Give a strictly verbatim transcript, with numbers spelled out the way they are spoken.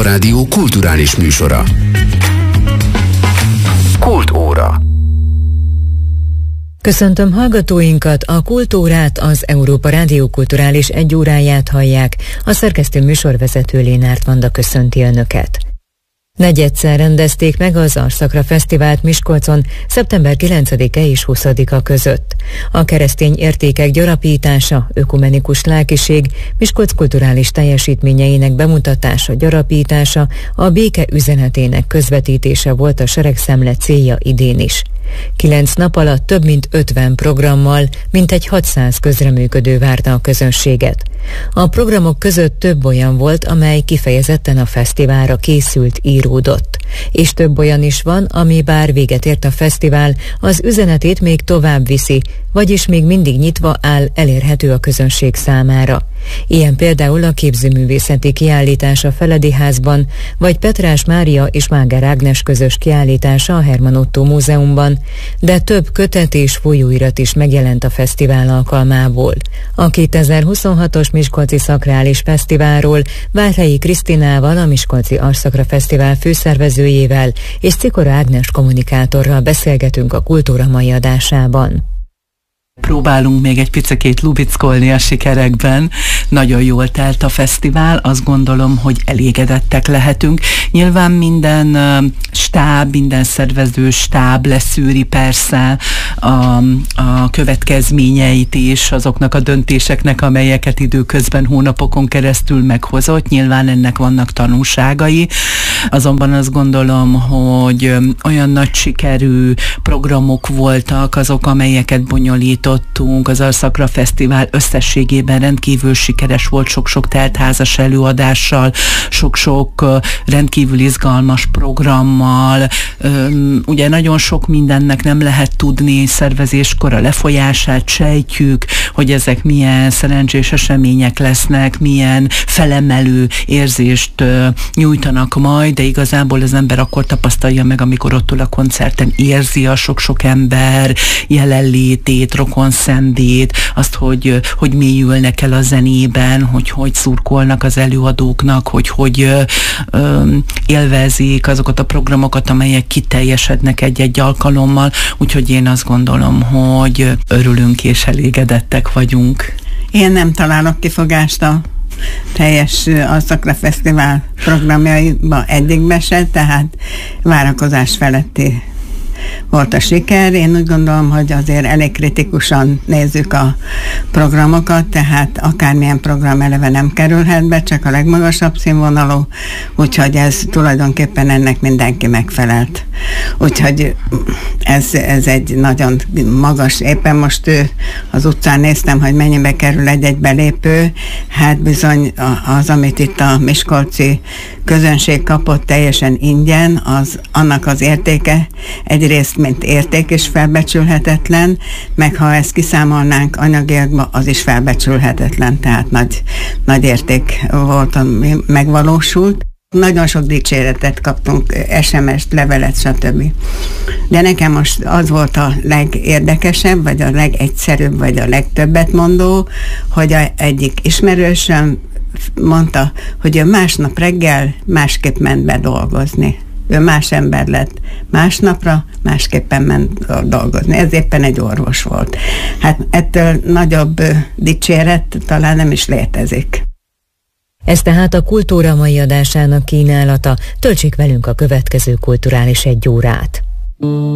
Rádió kulturális műsora. Kultúra. Köszöntöm hallgatóinkat, a Kultúrát, az Európa Rádió kulturális egyóráját hallják, a szerkesztő műsorvezető Lénárt Vanda köszönti Önöket. Negyedszer rendezték meg az Arszakra Fesztivált Miskolcon szeptember kilencedike és huszadika között. A keresztény értékek gyarapítása, ökumenikus lelkiség, Miskolc kulturális teljesítményeinek bemutatása, gyarapítása, a béke üzenetének közvetítése volt a seregszemle célja idén is. Kilenc nap alatt több mint ötven programmal, mintegy hatszáz közreműködő várta a közönséget. A programok között több olyan volt, amely kifejezetten a fesztiválra készült, íródott. És több olyan is van, ami bár véget ért a fesztivál, az üzenetét még tovább viszi, vagyis még mindig nyitva áll, elérhető a közönség számára. Ilyen például a képzőművészeti kiállítás a Feledi Házban, vagy Petrás Mária és Máger Ágnes közös kiállítása a Herman Ottó Múzeumban, de több kötet és folyóirat is megjelent a fesztivál alkalmából. A kétezer-huszonhatos Miskolci Szakrális Fesztiválról Várhelyi Krisztinával, a Miskolci Arszakra Fesztivál főszervezőjével és Cikora Ágnes kommunikátorral beszélgetünk a Kultúra mai adásában. Próbálunk még egy picikét lubickolni a sikerekben. Nagyon jól telt a fesztivál, azt gondolom, hogy elégedettek lehetünk. Nyilván minden uh, stáb, minden szervező stáb leszűri persze a, a következményeit is azoknak a döntéseknek, amelyeket időközben hónapokon keresztül meghozott. Nyilván ennek vannak tanulságai. Azonban azt gondolom, hogy olyan nagy sikerű programok voltak azok, amelyeket bonyolítottunk. Az Arszakra Fesztivál összességében rendkívül sikeres volt, sok-sok teltházas előadással, sok-sok rendkívül izgalmas programmal. Ugye nagyon sok mindennek nem lehet tudni szervezéskor a lefolyását, sejtjük, hogy ezek milyen szerencsés események lesznek, milyen felemelő érzést nyújtanak majd, de igazából az ember akkor tapasztalja meg, amikor ott ül a koncerten, érzi a sok-sok ember jelenlétét, rokonszendét, azt, hogy, hogy mélyülnek el a zenében, hogy hogy szurkolnak az előadóknak, hogy hogy ö, ö, élvezik azokat a programokat, amelyek kiteljesednek egy-egy alkalommal, úgyhogy én azt gondolom, hogy örülünk és elégedettek vagyunk. Én nem találok kifogást a teljes Arszakra Fesztivál programjaiba egyikbe se, tehát várakozás feletti volt a siker. Én úgy gondolom, hogy azért elég kritikusan nézzük a programokat, tehát akármilyen program eleve nem kerülhet be, csak a legmagasabb színvonalú, úgyhogy ez tulajdonképpen ennek mindenki megfelelt. Úgyhogy ez, ez egy nagyon magas, éppen most az utcán néztem, hogy mennyibe kerül egy-egy belépő, hát bizony az, amit itt a miskolci közönség kapott teljesen ingyen, az annak az értéke egyrészt, mint érték is felbecsülhetetlen, meg ha ezt kiszámolnánk anyagiakba, az is felbecsülhetetlen, tehát nagy, nagy érték volt, ami megvalósult. Nagyon sok dicséretet kaptunk, es em es-t, levelet, stb. De nekem most az volt a legérdekesebb, vagy a legegyszerűbb, vagy a legtöbbet mondó, hogy a egyik ismerősöm mondta, hogy ő másnap reggel másképp ment be dolgozni. Ő más ember lett. Másnapra másképpen ment dolgozni. Ez éppen egy orvos volt. Hát ettől nagyobb dicséret talán nem is létezik. Ez tehát a Kultúra mai adásának kínálata. Töltsék velünk a következő kulturális egy órát.